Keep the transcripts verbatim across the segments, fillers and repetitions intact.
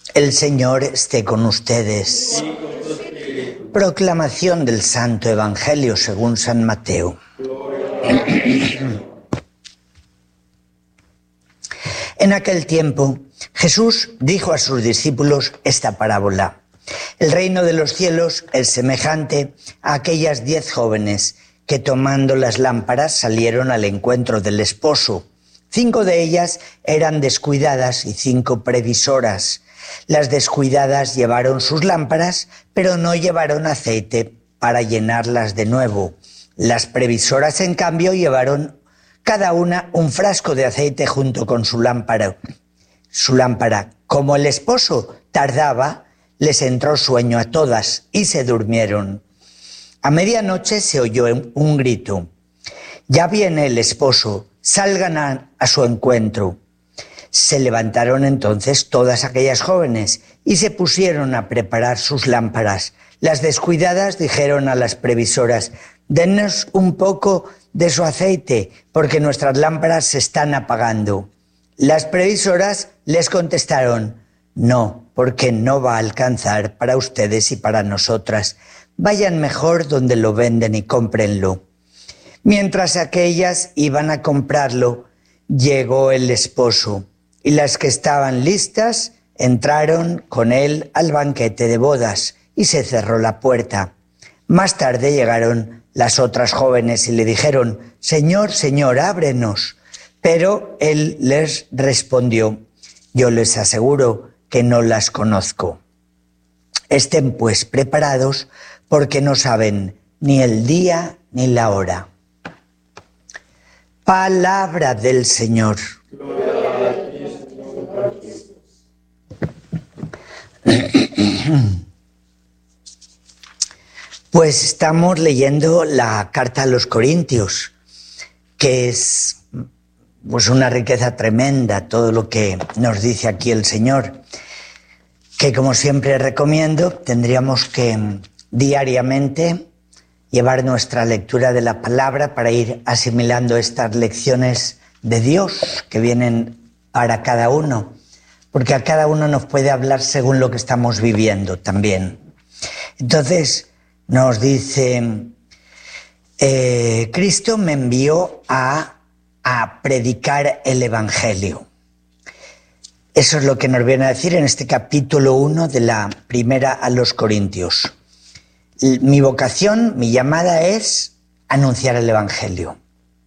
El Señor esté con ustedes. Proclamación del Santo Evangelio según San Mateo. En aquel tiempo, Jesús dijo a sus discípulos esta parábola. El reino de los cielos es semejante a aquellas diez jóvenes que tomando las lámparas salieron al encuentro del esposo. Cinco de ellas eran descuidadas y cinco previsoras. Las descuidadas llevaron sus lámparas, pero no llevaron aceite para llenarlas de nuevo. Las previsoras, en cambio, llevaron cada una un frasco de aceite junto con su lámpara. Su lámpara. Como el esposo tardaba, les entró sueño a todas y se durmieron. A medianoche se oyó un grito. Ya viene el esposo, salgan a, a su encuentro. Se levantaron entonces todas aquellas jóvenes y se pusieron a preparar sus lámparas. Las descuidadas dijeron a las previsoras: «Dennos un poco de su aceite, porque nuestras lámparas se están apagando». Las previsoras les contestaron: «No, porque no va a alcanzar para ustedes y para nosotras. Vayan mejor donde lo venden y cómprenlo». Mientras aquellas iban a comprarlo, llegó el esposo, y las que estaban listas entraron con él al banquete de bodas, y se cerró la puerta. Más tarde llegaron las otras jóvenes y le dijeron: «Señor, Señor, ábrenos». Pero él les respondió: «Yo les aseguro que no las conozco. Estén pues preparados, porque no saben ni el día ni la hora». Palabra del Señor. Pues estamos leyendo la carta a los Corintios, que es pues una riqueza tremenda, todo lo que nos dice aquí el Señor, que como siempre recomiendo, tendríamos que diariamente llevar nuestra lectura de la palabra para ir asimilando estas lecciones de Dios que vienen para cada uno, porque a cada uno nos puede hablar según lo que estamos viviendo también. Entonces nos dice, eh, Cristo me envió a, a predicar el Evangelio. Eso es lo que nos viene a decir en este capítulo uno de la primera a los Corintios. Mi vocación, mi llamada es anunciar el Evangelio.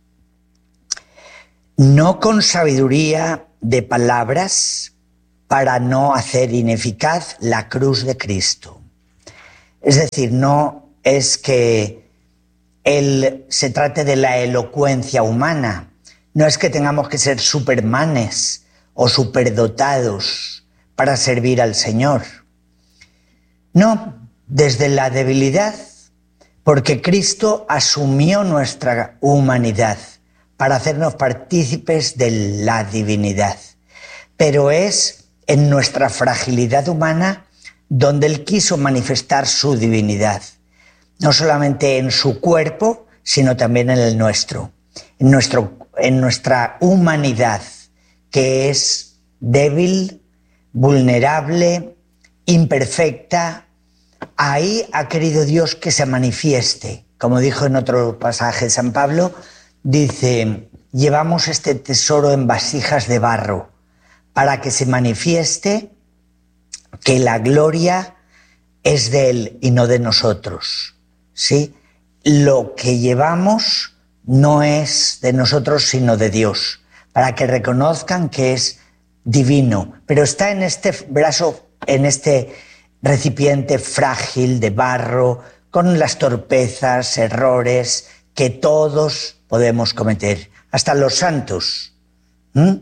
No con sabiduría de palabras para no hacer ineficaz la cruz de Cristo. Es decir, no es que él se trate de la elocuencia humana, no es que tengamos que ser supermanes o superdotados para servir al Señor. No, desde la debilidad, porque Cristo asumió nuestra humanidad para hacernos partícipes de la divinidad. Pero es en nuestra fragilidad humana donde Él quiso manifestar su divinidad, no solamente en su cuerpo, sino también en el nuestro, en, nuestro, en nuestra humanidad, que es débil, vulnerable, imperfecta. Ahí ha querido Dios que se manifieste. Como dijo en otro pasaje San Pablo, dice: llevamos este tesoro en vasijas de barro para que se manifieste que la gloria es de Él y no de nosotros, ¿sí? Lo que llevamos no es de nosotros sino de Dios, para que reconozcan que es divino, pero está en este brazo, en este recipiente frágil de barro, con las torpezas, errores que todos podemos cometer, hasta los santos. ¿Mm?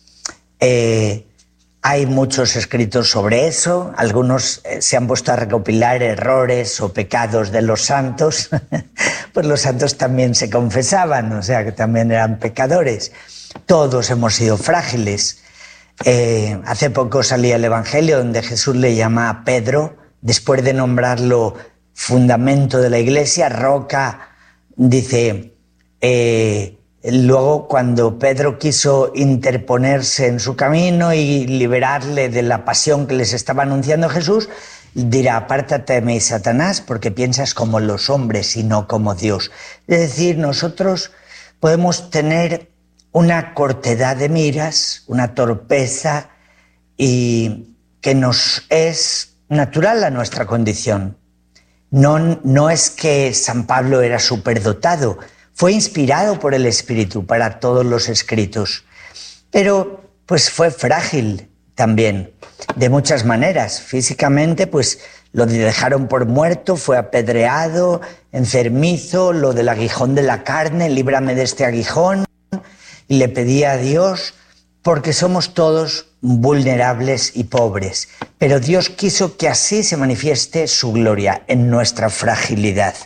Eh, hay muchos escritos sobre eso, algunos se han puesto a recopilar errores o pecados de los santos, pues los santos también se confesaban, o sea que también eran pecadores. Todos hemos sido frágiles. Eh, hace poco salía el Evangelio donde Jesús le llama a Pedro, después de nombrarlo fundamento de la iglesia, roca, dice, eh, Luego, cuando Pedro quiso interponerse en su camino y liberarle de la pasión que les estaba anunciando Jesús, dirá: apártate de mí, Satanás, porque piensas como los hombres y no como Dios. Es decir, nosotros podemos tener una cortedad de miras, una torpeza, y que nos es natural a nuestra condición. No, no es que San Pablo era superdotado, fue inspirado por el Espíritu para todos los escritos, pero pues fue frágil también, de muchas maneras. Físicamente, pues lo dejaron por muerto, fue apedreado, enfermizo, lo del aguijón de la carne, líbrame de este aguijón, y le pedía a Dios, porque somos todos vulnerables y pobres, pero Dios quiso que así se manifieste su gloria en nuestra fragilidad.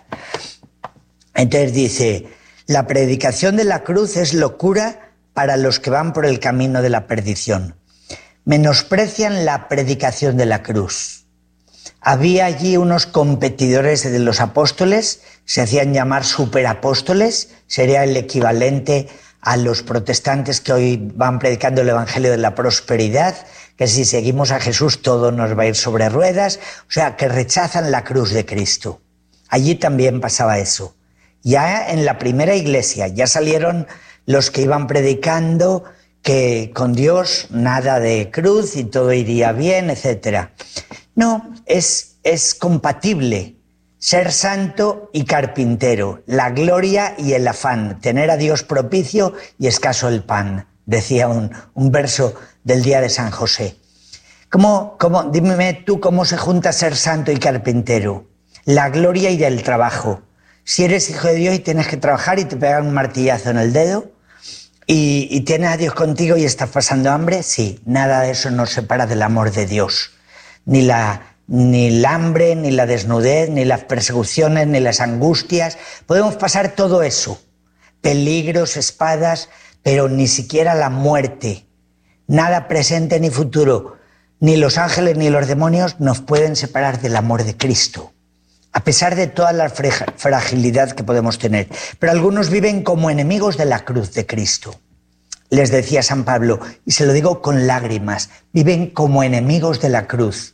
Entonces dice: la predicación de la cruz es locura para los que van por el camino de la perdición. Menosprecian la predicación de la cruz. Había allí unos competidores de los apóstoles, se hacían llamar superapóstoles, sería el equivalente a los protestantes que hoy van predicando el evangelio de la prosperidad, que si seguimos a Jesús todo nos va a ir sobre ruedas, o sea, que rechazan la cruz de Cristo. Allí también pasaba eso. Ya en la primera iglesia ya salieron los que iban predicando que con Dios nada de cruz y todo iría bien, etcétera. No, es, es compatible ser santo y carpintero, la gloria y el afán, tener a Dios propicio y escaso el pan, decía un, un verso del día de San José. ¿Cómo, cómo, dime tú cómo se junta ser santo y carpintero? La gloria y el trabajo. Si eres hijo de Dios y tienes que trabajar y te pegan un martillazo en el dedo y, y tienes a Dios contigo y estás pasando hambre, sí, nada de eso nos separa del amor de Dios. Ni la, ni el hambre, ni la desnudez, ni las persecuciones, ni las angustias. Podemos pasar todo eso, peligros, espadas, pero ni siquiera la muerte, nada presente ni futuro, ni los ángeles ni los demonios nos pueden separar del amor de Cristo, a pesar de toda la fragilidad que podemos tener. Pero algunos viven como enemigos de la cruz de Cristo. Les decía San Pablo, y se lo digo con lágrimas, viven como enemigos de la cruz.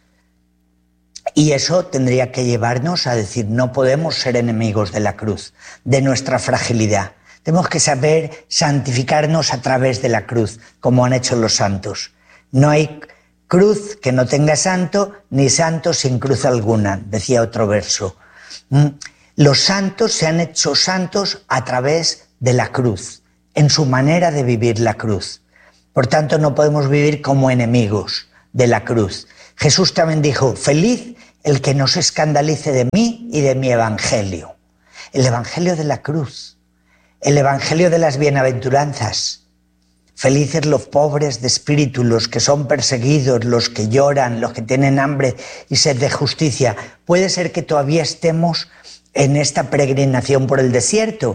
Y eso tendría que llevarnos a decir: no podemos ser enemigos de la cruz, de nuestra fragilidad. Tenemos que saber santificarnos a través de la cruz, como han hecho los santos. No hay cruz que no tenga santo, ni santo sin cruz alguna, decía otro verso. Los santos se han hecho santos a través de la cruz, en su manera de vivir la cruz. Por tanto, no podemos vivir como enemigos de la cruz. Jesús también dijo: feliz el que no se escandalice de mí y de mi evangelio. El evangelio de la cruz, el evangelio de las bienaventuranzas. Felices los pobres de espíritu, los que son perseguidos, los que lloran, los que tienen hambre y sed de justicia. Puede ser que todavía estemos en esta peregrinación por el desierto.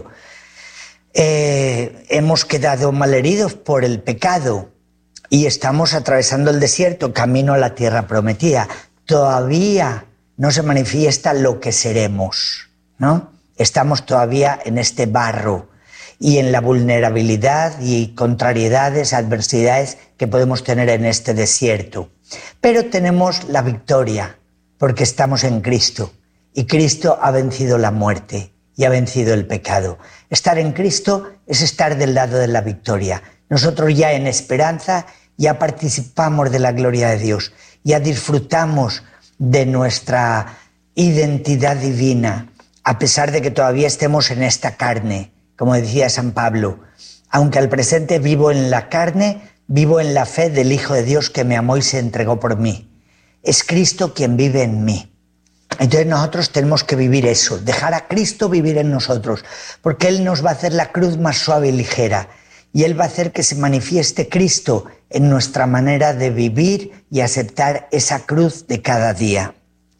Eh, hemos quedado malheridos por el pecado y estamos atravesando el desierto, camino a la tierra prometida. Todavía no se manifiesta lo que seremos, ¿no? Estamos todavía en este barro y en la vulnerabilidad y contrariedades, adversidades que podemos tener en este desierto. Pero tenemos la victoria, porque estamos en Cristo, y Cristo ha vencido la muerte y ha vencido el pecado. Estar en Cristo es estar del lado de la victoria. Nosotros ya en esperanza ya participamos de la gloria de Dios, ya disfrutamos de nuestra identidad divina, a pesar de que todavía estemos en esta carne. Como decía San Pablo, aunque al presente vivo en la carne, vivo en la fe del Hijo de Dios que me amó y se entregó por mí. Es Cristo quien vive en mí. Entonces nosotros tenemos que vivir eso, dejar a Cristo vivir en nosotros, porque Él nos va a hacer la cruz más suave y ligera, y Él va a hacer que se manifieste Cristo en nuestra manera de vivir y aceptar esa cruz de cada día.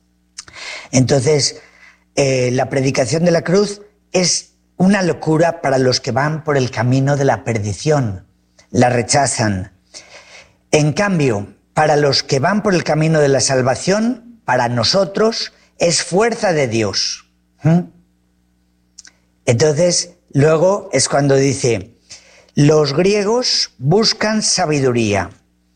Entonces, eh, la predicación de la cruz es una locura para los que van por el camino de la perdición, la rechazan. En cambio, para los que van por el camino de la salvación, para nosotros es fuerza de Dios. ¿Mm? Entonces, luego es cuando dice, los griegos buscan sabiduría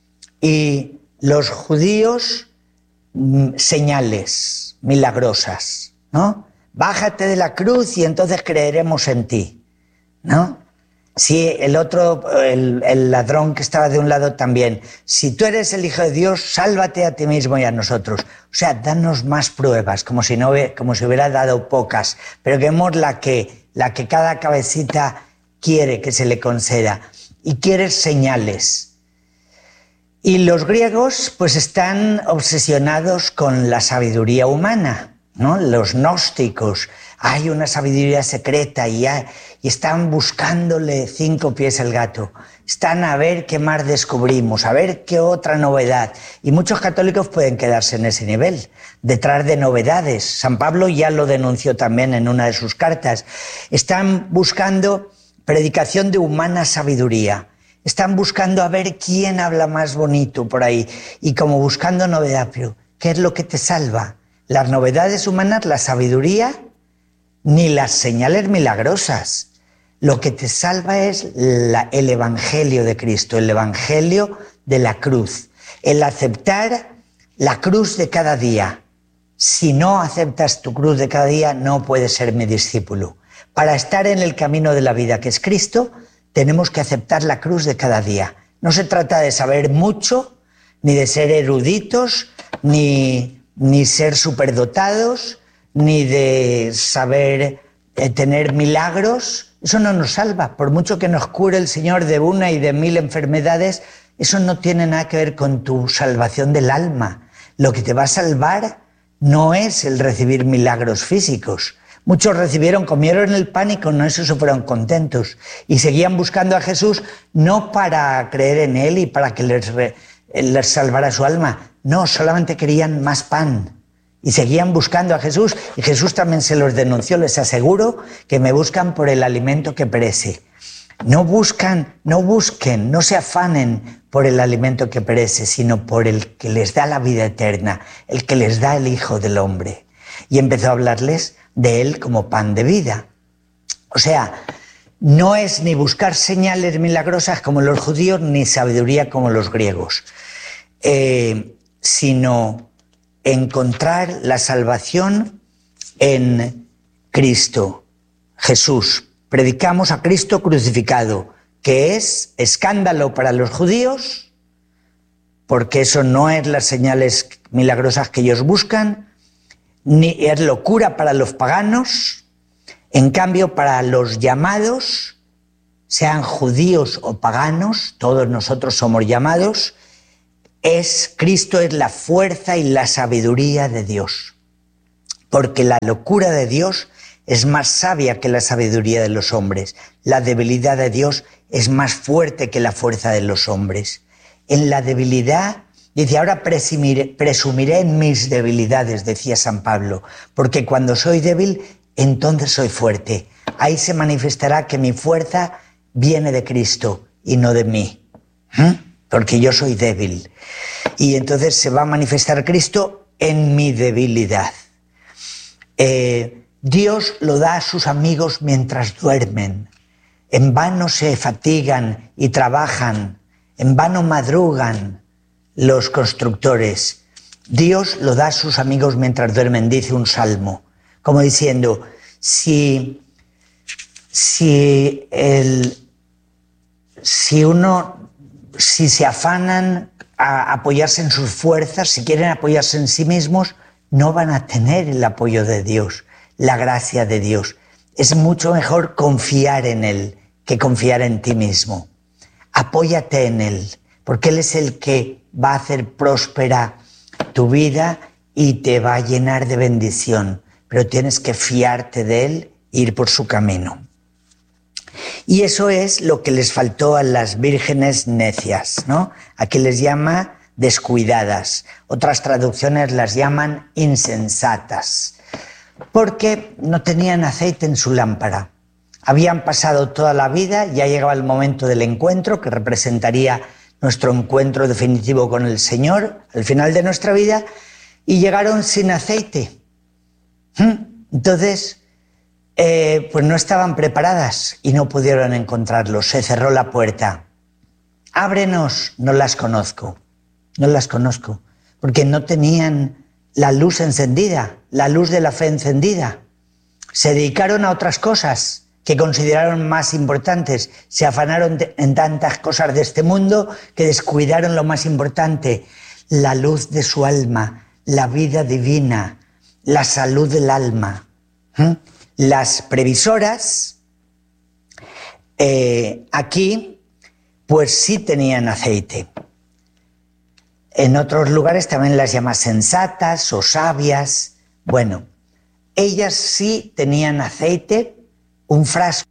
y los judíos mm, señales milagrosas, ¿no? Bájate de la cruz y entonces creeremos en ti, ¿no? Si el otro, el, el ladrón que estaba de un lado también, si tú eres el Hijo de Dios, sálvate a ti mismo y a nosotros. O sea, danos más pruebas, como si, no, como si hubiera dado pocas, pero que vemos la que, la que cada cabecita quiere que se le conceda. Y quiere señales. Y los griegos pues están obsesionados con la sabiduría humana, ¿no? Los gnósticos, hay una sabiduría secreta y, hay, y están buscándole cinco pies al gato. Están a ver qué más descubrimos, a ver qué otra novedad. Y muchos católicos pueden quedarse en ese nivel, detrás de novedades. San Pablo ya lo denunció también en una de sus cartas. Están buscando predicación de humana sabiduría. Están buscando a ver quién habla más bonito por ahí. Y como buscando novedad, pero ¿qué es lo que te salva? Las novedades humanas, la sabiduría, ni las señales milagrosas. Lo que te salva es la, el Evangelio de Cristo, el Evangelio de la cruz. El aceptar la cruz de cada día. Si no aceptas tu cruz de cada día, no puedes ser mi discípulo. Para estar en el camino de la vida, que es Cristo, tenemos que aceptar la cruz de cada día. No se trata de saber mucho, ni de ser eruditos, ni, ni ser superdotados, ni de saber eh, tener milagros. Eso no nos salva. Por mucho que nos cure el Señor de una y de mil enfermedades, eso no tiene nada que ver con tu salvación del alma. Lo que te va a salvar no es el recibir milagros físicos. Muchos recibieron, comieron el pan y con eso se fueron contentos. Y seguían buscando a Jesús no para creer en Él y para que les, re, les salvara su alma. No, solamente querían más pan. Y seguían buscando a Jesús. Y Jesús también se los denunció. Les aseguro que me buscan por el alimento que perece. No buscan, no busquen, no se afanen por el alimento que perece, sino por el que les da la vida eterna, el que les da el Hijo del Hombre. Y empezó a hablarles de Él como pan de vida. O sea, no es ni buscar señales milagrosas como los judíos, ni sabiduría como los griegos, eh, sino encontrar la salvación en Cristo, Jesús. Predicamos a Cristo crucificado, que es escándalo para los judíos, porque eso no es las señales milagrosas que ellos buscan, ni es locura para los paganos. En cambio, para los llamados, sean judíos o paganos, todos nosotros somos llamados, es Cristo es la fuerza y la sabiduría de Dios. Porque la locura de Dios es más sabia que la sabiduría de los hombres. La debilidad de Dios es más fuerte que la fuerza de los hombres. En la debilidad, dice, ahora presumiré, presumiré en mis debilidades, decía San Pablo, porque cuando soy débil, entonces soy fuerte. Ahí se manifestará que mi fuerza viene de Cristo y no de mí, ¿Mm? porque yo soy débil. Y entonces se va a manifestar Cristo en mi debilidad. Eh, Dios lo da a sus amigos mientras duermen. En vano se fatigan y trabajan, en vano madrugan los constructores. Dios lo da a sus amigos mientras duermen, dice un salmo, como diciendo, si, si, el, si uno, si se afanan a apoyarse en sus fuerzas, si quieren apoyarse en sí mismos, no van a tener el apoyo de Dios, la gracia de Dios. Es mucho mejor confiar en Él que confiar en ti mismo. Apóyate en Él, porque Él es el que va a hacer próspera tu vida y te va a llenar de bendición, pero tienes que fiarte de Él e ir por su camino. Y eso es lo que les faltó a las vírgenes necias, ¿no? Aquí les llama descuidadas. Otras traducciones las llaman insensatas, porque no tenían aceite en su lámpara. Habían pasado toda la vida, ya llegaba el momento del encuentro, que representaría nuestro encuentro definitivo con el Señor, al final de nuestra vida, y llegaron sin aceite. Entonces, eh, pues no estaban preparadas y no pudieron encontrarlo. Se cerró la puerta. Ábrenos, no las conozco, no las conozco, porque no tenían la luz encendida, la luz de la fe encendida. Se dedicaron a otras cosas que consideraron más importantes. Se afanaron en tantas cosas de este mundo que descuidaron lo más importante, la luz de su alma, la vida divina, la salud del alma. ¿Mm? Las previsoras eh, aquí pues sí tenían aceite. En otros lugares también las llaman sensatas o sabias. Bueno, ellas sí tenían aceite, un frasco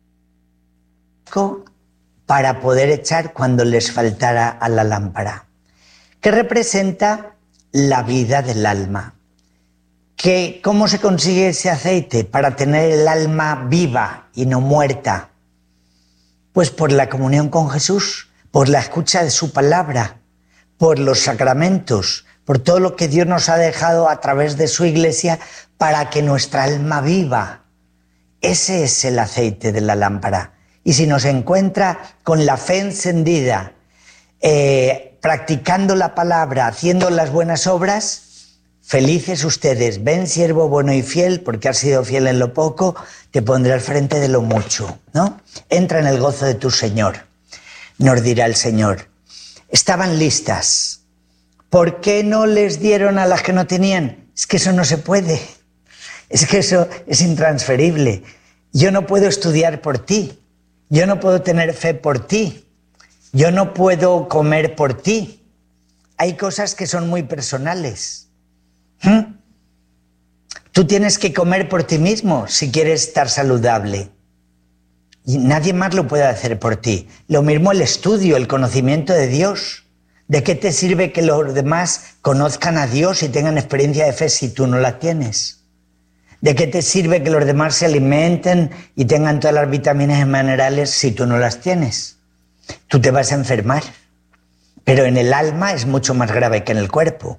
para poder echar cuando les faltara a la lámpara, que representa la vida del alma. ¿Que cómo se consigue ese aceite para tener el alma viva y no muerta? Pues por la comunión con Jesús, por la escucha de su palabra, por los sacramentos, por todo lo que Dios nos ha dejado a través de su iglesia para que nuestra alma viva. Ese es el aceite de la lámpara. Y si nos encuentra con la fe encendida, eh, practicando la palabra, haciendo las buenas obras, felices ustedes. Ven, siervo bueno y fiel, porque has sido fiel en lo poco, te pondré al frente de lo mucho, ¿no? Entra en el gozo de tu Señor, nos dirá el Señor. Estaban listas. ¿Por qué no les dieron a las que no tenían? Es que eso no se puede. Es que eso es intransferible. Yo no puedo estudiar por ti. Yo no puedo tener fe por ti. Yo no puedo comer por ti. Hay cosas que son muy personales. ¿Mm? Tú tienes que comer por ti mismo si quieres estar saludable. Y nadie más lo puede hacer por ti. Lo mismo el estudio, el conocimiento de Dios. ¿De qué te sirve que los demás conozcan a Dios y tengan experiencia de fe si tú no la tienes? ¿De qué te sirve que los demás se alimenten y tengan todas las vitaminas y minerales si tú no las tienes? Tú te vas a enfermar. Pero en el alma es mucho más grave que en el cuerpo.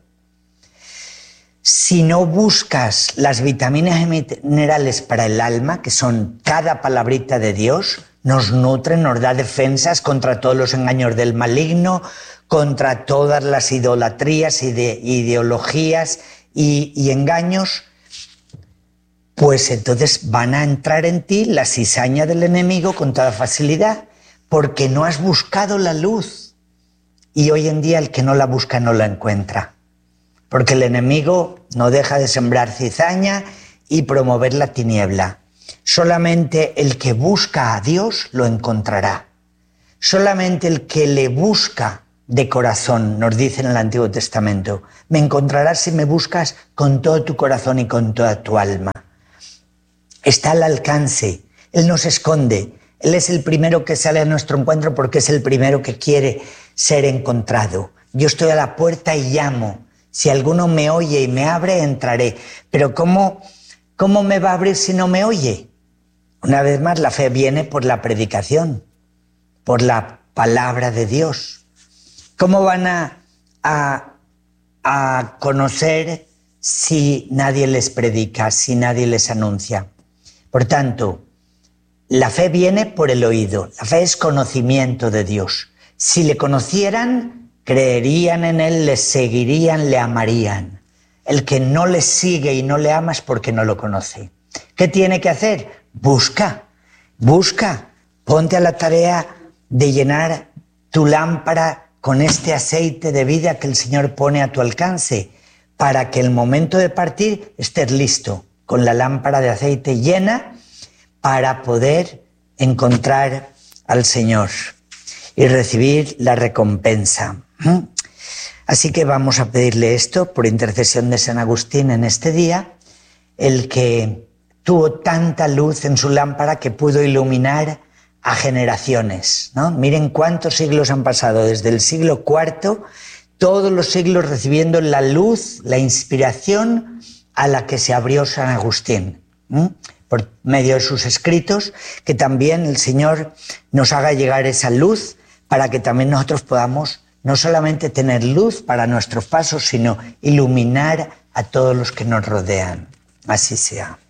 Si no buscas las vitaminas y minerales para el alma, que son cada palabrita de Dios, nos nutre, nos da defensas contra todos los engaños del maligno, contra todas las idolatrías y de ideologías y, y engaños, pues entonces van a entrar en ti la cizaña del enemigo con toda facilidad, porque no has buscado la luz. Y hoy en día el que no la busca no la encuentra. Porque el enemigo no deja de sembrar cizaña y promover la tiniebla. Solamente el que busca a Dios lo encontrará. Solamente el que le busca de corazón, nos dice en el Antiguo Testamento, me encontrarás si me buscas con todo tu corazón y con toda tu alma. Está al alcance, Él no se esconde, Él es el primero que sale a nuestro encuentro porque es el primero que quiere ser encontrado. Yo estoy a la puerta y llamo. Si alguno me oye y me abre, entraré. Pero ¿cómo, cómo me va a abrir si no me oye? Una vez más, la fe viene por la predicación, por la palabra de Dios. ¿Cómo van a, a, a conocer si nadie les predica, si nadie les anuncia? Por tanto, la fe viene por el oído. La fe es conocimiento de Dios. Si le conocieran, creerían en Él, le seguirían, le amarían. El que no le sigue y no le ama es porque no lo conoce. ¿Qué tiene que hacer? Busca, busca, ponte a la tarea de llenar tu lámpara con este aceite de vida que el Señor pone a tu alcance, para que el momento de partir estés listo, con la lámpara de aceite llena, para poder encontrar al Señor y recibir la recompensa. Así que vamos a pedirle esto por intercesión de San Agustín en este día, el que tuvo tanta luz en su lámpara que pudo iluminar a generaciones, ¿no? Miren cuántos siglos han pasado, desde el siglo cuarto, todos los siglos recibiendo la luz, la inspiración a la que se abrió San Agustín, ¿eh? Por medio de sus escritos, que también el Señor nos haga llegar esa luz para que también nosotros podamos no solamente tener luz para nuestros pasos, sino iluminar a todos los que nos rodean. Así sea.